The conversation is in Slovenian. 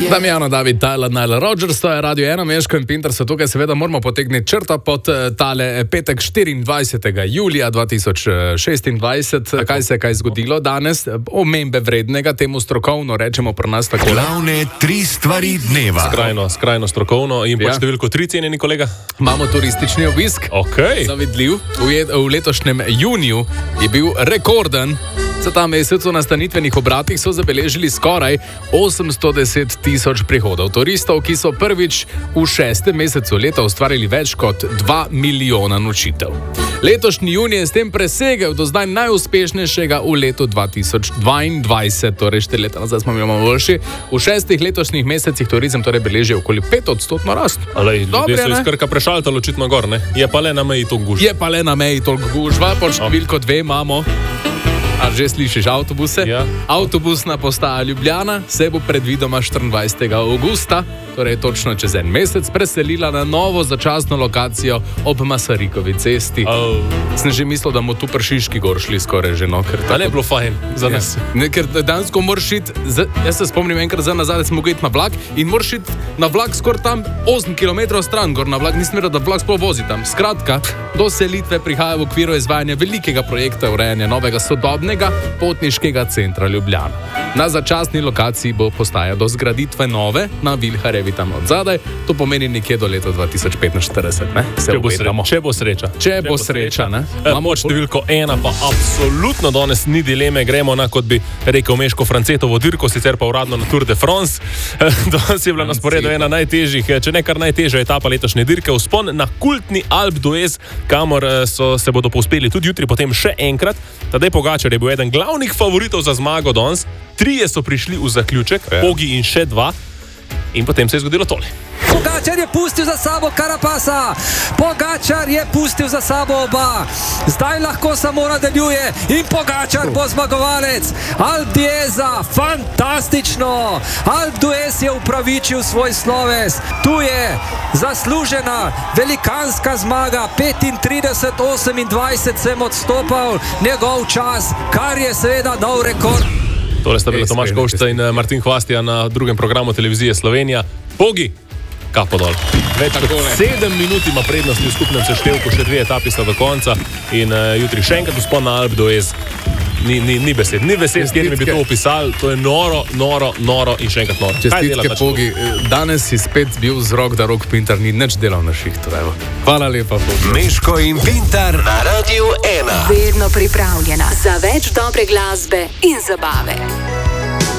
Damjano, David, Tyler, Nile Rodgers, to je Radio 1, Meško in Pinter so tukaj, seveda moramo potegniti črto pod tale petek 24. julija 2026. Kaj se je zgodilo danes? Omembe vrednega, temu strokovno rečemo pri nas tako. Glavne tri stvari dneva. Skrajno strokovno in po številko 3, cenjeni kolega. Imamo turistični obisk. Okay. Zavidljiv. V letošnjem juniju je bil rekorden. Za ta mesec v nastanitvenih obratih so zabeležili skoraj 810 tisoč prihodov turistov, ki so prvič v 6. mesecu leta ustvarili več kot 2 milijona nočitev. Letošnji junij je s tem presegel do zdaj najuspešnejšega v letu 2022, torej 4 leta nazaj smo imeli boljši. V 6 letošnjih mesecih turizem torej beleži okoli 5% rast. Ljudje so iz Krka prešaltali očitno gor, ne? Je pa le na meji toliko gužva. Po številko 2 imamo. A že slišiš avtobuse? Ja. Avtobusna postaja Ljubljana se bo predvidoma 24. augusta, torej točno čez en mesec, preselila na novo začasno lokacijo ob Masarikovi cesti. Sem že mislil, da bomo tu pri Šiški gor šli skoraj že, no. Ali je bilo fajn za nas? Ja. Ker dansko moraš iti, jaz se spomnim enkrat za nazaj, smo mogli iti na vlak in moraš iti na vlak skoraj tam 8 km stran gor na vlak, nisem vedel, da vlak sploh vozi tam. Skratka, do selitve prihaja v okviru izvajanja velikega projekta urejanja novega sodobnega potniškega centra Ljubljana. Na začasni lokaciji bo postaja do zgraditve nove na Vilharjevi tam od zadaj, to pomeni nekje do leta 2045, ne? Če bo sreča, ne? Imamo številko 1, pa absolutno danes ni dileme, gremo na, kot bi rekel Meško, Francetovo dirko, sicer pa uradno na Tour de France. Danes je bila na sporedu ena najtežjih, če ne kar najtežja etapa letošnje dirke, vzpon na kultni Alpe d'Huez, kamor se bodo povzpeli tudi jutri, potem še enkrat. Tadej Pogačar je bil eden glavnih favoritov za zmago danes. 3 so prišli v zaključek, Pogi in še 2. In potem se je zgodilo tole. Pogačar je pustil za sabo Carapasa. Pogačar je pustil za sabo oba. Zdaj lahko samo nadaljuje in Pogačar bo zmagovalec. Alpe d'Hueza, fantastično. Alpe d'Huez je upravičil svoj sloves. Tu je zaslužena velikanska zmaga. 35-28 sem odstopal njegov čas, kar je seveda nov rekord. Tole sta bila Tomaž Govšta in Martin Hvastija na drugem programu televizije Slovenija. Pogi, kapo dol. Več kot 7 minut ima prednosti v skupnem seštevku, še 2 etapi sta do konca in jutri še enkrat vzpon na Alpe d'Huez. Ni besed, s katerimi bi to opisali, to je noro in še enkrat noro. Čestitke, Pogi, danes si spet bil z rok, da Rok Pintar ni nič delal na šihtu. Hvala lepa, Pogi. Meško in Pintar na Radio 1. Vedno pripravljena za več dobre glasbe in zabave.